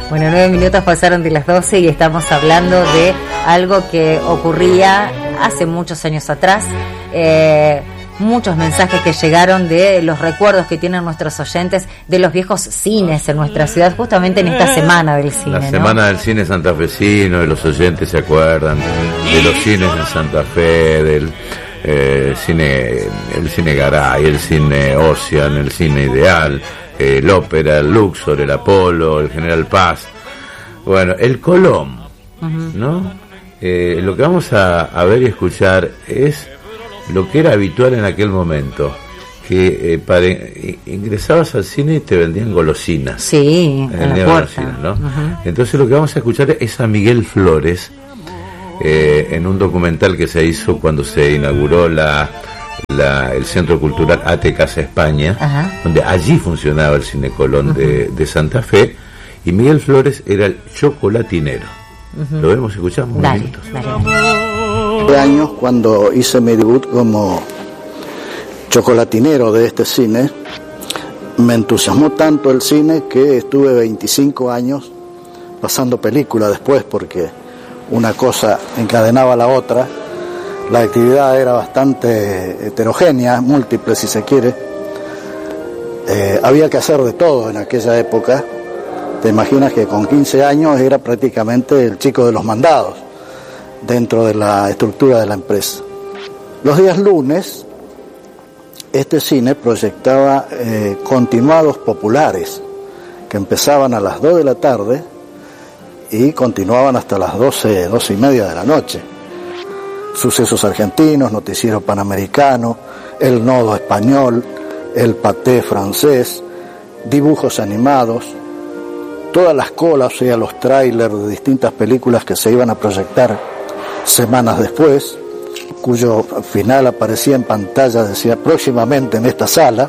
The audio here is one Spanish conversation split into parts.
Bueno, 9 minutos pasaron de las 12 y estamos hablando de algo que ocurría hace muchos años atrás. Muchos mensajes que llegaron de los recuerdos que tienen nuestros oyentes de los viejos cines en nuestra ciudad, justamente en esta semana del cine. La semana del cine santafesino, y los oyentes se acuerdan de los cines en Santa Fe, del el cine Garay, el cine Ocean, el cine Ideal, el Ópera, el Luxor, el Apolo, el General Paz, bueno, el Colón, ¿no? Lo que vamos a ver y escuchar es lo que era habitual en aquel momento, que ingresabas al cine y te vendían golosinas. Sí, en la puerta. ¿No? Entonces lo que vamos a escuchar es a Miguel Flores, en un documental que se hizo cuando se inauguró el Centro Cultural Ate Casa España, donde allí funcionaba el Cine Colón de Santa Fe, y Miguel Flores era el chocolatinero. Lo vemos, escuchamos unos minutos. De años, cuando hice mi debut como chocolatinero de este cine, me entusiasmó tanto el cine que estuve 25 años pasando película después, porque una cosa encadenaba a la otra. La actividad era bastante heterogénea, múltiple si se quiere. Había que hacer de todo en aquella época. Te imaginas que con 15 años era prácticamente el chico de los mandados dentro de la estructura de la empresa. Los días lunes, este cine proyectaba continuados populares que empezaban a las 2 de la tarde y continuaban hasta las 12 y media de la noche. Sucesos argentinos, noticiero panamericano, el nodo español, el paté francés, dibujos animados, todas las colas, o sea, los trailers de distintas películas que se iban a proyectar semanas después, cuyo final aparecía en pantalla, decía próximamente en esta sala.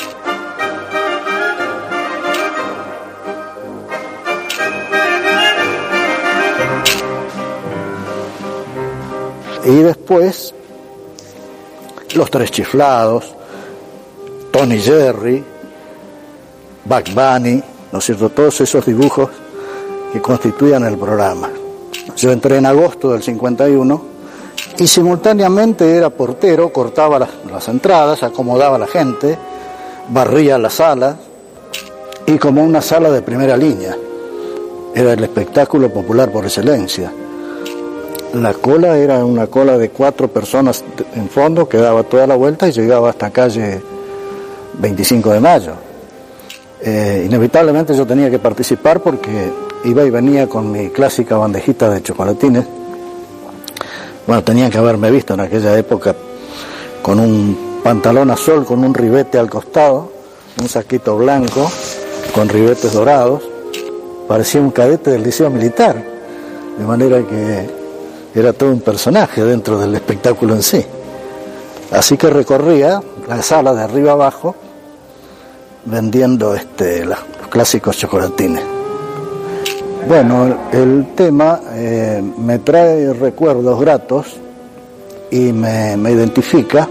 Y después, Los Tres Chiflados, Tom y Jerry, Bugs Bunny, ¿no es cierto? Todos esos dibujos que constituían el programa. Yo entré en agosto del 51 y simultáneamente era portero, cortaba las entradas, acomodaba a la gente, barría la sala, y como una sala de primera línea. Era el espectáculo popular por excelencia. La cola era una cola de 4 personas en fondo que daba toda la vuelta y llegaba hasta calle 25 de Mayo. Inevitablemente yo tenía que participar porque iba y venía con mi clásica bandejita de chocolatines. Bueno, tenían que haberme visto en aquella época con un pantalón azul, con un ribete al costado, un saquito blanco, con ribetes dorados. Parecía un cadete del liceo militar, de manera que era todo un personaje dentro del espectáculo en sí. Así que recorría la sala de arriba abajo vendiendo los clásicos chocolatines. Bueno, el tema me trae recuerdos gratos y me identifica,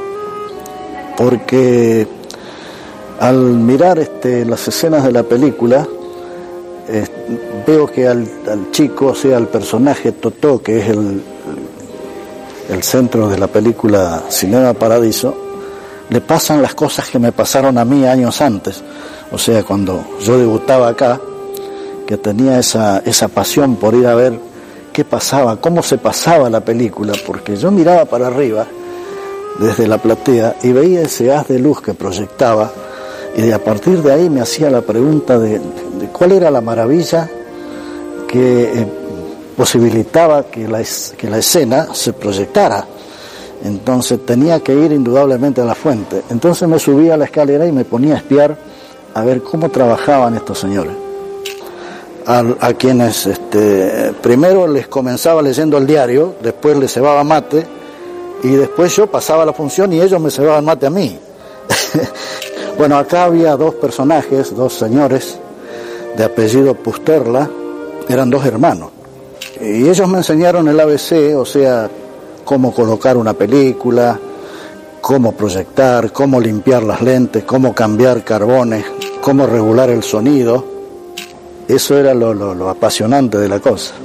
porque al mirar las escenas de la película, veo que al chico, o sea, al personaje Totó, que es el centro de la película Cinema Paradiso, le pasan las cosas que me pasaron a mí años antes. O sea, cuando yo debutaba acá, que tenía esa pasión por ir a ver qué pasaba, cómo se pasaba la película, porque yo miraba para arriba desde la platea y veía ese haz de luz que proyectaba, y a partir de ahí me hacía la pregunta de cuál era la maravilla que posibilitaba que la escena se proyectara. Entonces tenía que ir indudablemente a la fuente. Entonces me subía a la escalera y me ponía a espiar a ver cómo trabajaban estos señores. A quienes primero les comenzaba leyendo el diario, después les cebaba mate, y después yo pasaba la función y ellos me cebaban mate a mí. Bueno, acá había 2 personajes, 2 señores de apellido Pusterla, eran 2 hermanos. Y ellos me enseñaron el ABC, o sea, cómo colocar una película, cómo proyectar, cómo limpiar las lentes, cómo cambiar carbones, cómo regular el sonido. Eso era lo apasionante de la cosa.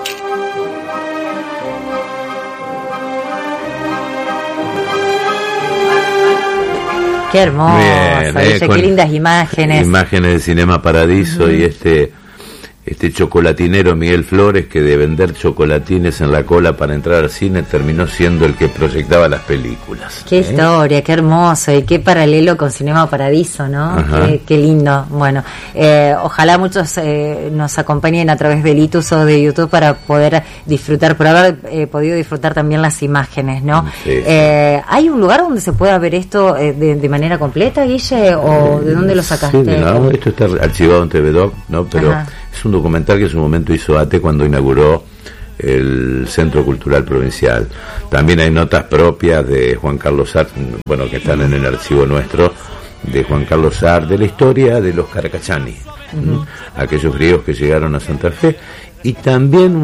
Qué hermoso, Bien, qué lindas imágenes. Imágenes de Cinema Paradiso. Y este chocolatinero Miguel Flores, que de vender chocolatines en la cola para entrar al cine terminó siendo el que proyectaba las películas. Qué historia, qué hermoso, y qué paralelo con Cinema Paradiso, ¿no? Qué lindo. Bueno, ojalá muchos nos acompañen a través del iTunes o de YouTube para poder disfrutar, por haber podido disfrutar también las imágenes, ¿no? Sí. ¿Hay un lugar donde se pueda ver esto de manera completa, Guille? ¿O de dónde lo sacaste? Sí, no, esto está archivado en TVDoc, ¿no? Pero es un documental que en su momento hizo ATE cuando inauguró el Centro Cultural Provincial. También hay notas propias de Juan Carlos Sart, bueno, que están en el archivo nuestro, de Juan Carlos Sart, de la historia de los Caracachani, aquellos griegos que llegaron a Santa Fe, y también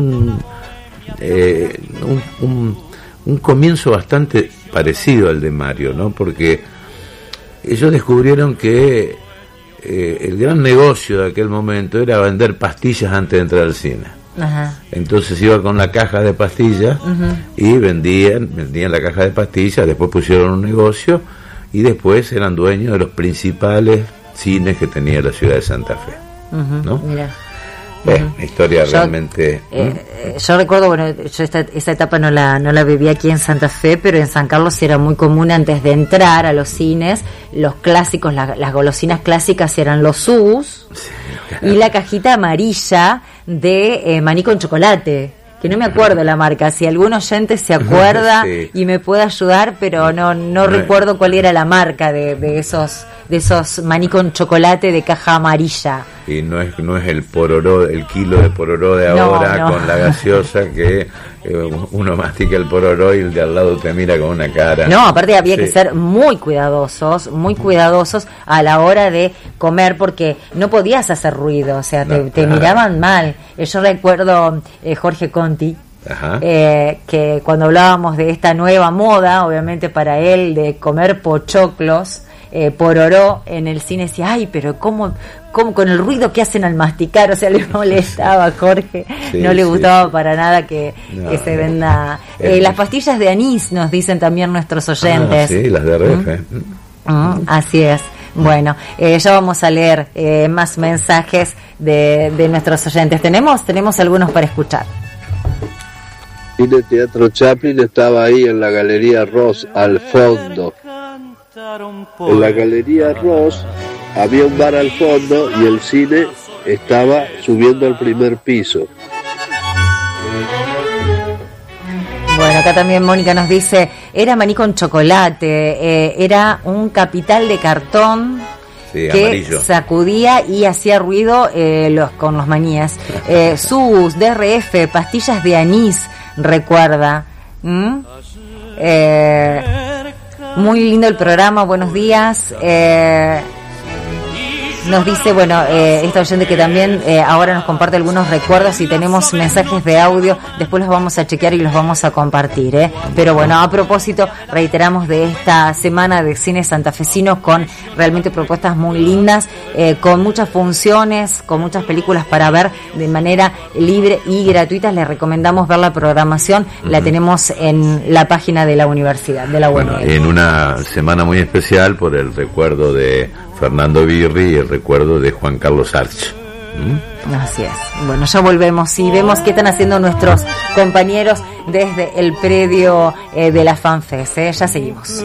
un comienzo bastante parecido al de Mario, ¿no? Porque ellos descubrieron que el gran negocio de aquel momento era vender pastillas antes de entrar al cine. Entonces iba con la caja de pastillas y vendían la caja de pastillas, después pusieron un negocio y después eran dueños de los principales cines que tenía la ciudad de Santa Fe, ¿no? Mira. Historia realmente. Yo recuerdo, bueno, yo esa etapa no la viví aquí en Santa Fe, pero en San Carlos era muy común antes de entrar a los cines, los clásicos, las golosinas clásicas eran los subus y la cajita amarilla de maní con chocolate, que no me acuerdo la marca, si algún oyente se acuerda y me puede ayudar, pero no recuerdo cuál era la marca de esos maní con chocolate de caja amarilla. Y no es el pororó, el kilo de pororó de ahora con la gaseosa que uno mastica el pororó y el de al lado te mira con una cara. No, aparte había que ser muy cuidadosos a la hora de comer, porque no podías hacer ruido, o sea, te miraban mal. Yo recuerdo Jorge Conti, que cuando hablábamos de esta nueva moda, obviamente para él, de comer pochoclos, pororó en el cine, decía, ay, pero ¿cómo con el ruido que hacen al masticar? O sea, le molestaba a Jorge, no le gustaba para nada que se venda. Las pastillas de anís, nos dicen también nuestros oyentes. Sí, las de RF. Así es. Bueno, ya vamos a leer más mensajes de nuestros oyentes. Tenemos algunos para escuchar. El Teatro Chaplin estaba ahí en la Galería Ross, al fondo. En la Galería Ross había un bar al fondo y el cine estaba subiendo al primer piso. Bueno, acá también Mónica nos dice, era maní con chocolate, era un capital de cartón que amarillo, sacudía y hacía ruido con los maníes. Sus, DRF, pastillas de anís, recuerda. Muy lindo el programa, buenos días. Nos dice, bueno, esta oyente que también ahora nos comparte algunos recuerdos y tenemos mensajes de audio, después los vamos a chequear y los vamos a compartir, Pero bueno, a propósito, reiteramos de esta semana de cine santafesino con realmente propuestas muy lindas, con muchas funciones, con muchas películas para ver de manera libre y gratuita. Les recomendamos ver la programación, la tenemos en la página de la universidad, de la UNL. Bueno, en una semana muy especial por el recuerdo de Fernando Birri y el recuerdo de Juan Carlos Arch. Así es. Bueno, ya volvemos y vemos qué están haciendo nuestros compañeros desde el predio de la FanFest. Ya seguimos.